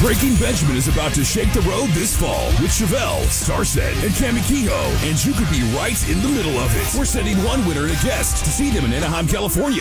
Breaking Benjamin is about to shake the road this fall with Chevelle, Starset, and Cami Kehoe, and you could be right in the middle of it. We're sending one winner and a guest to see them in Anaheim, California.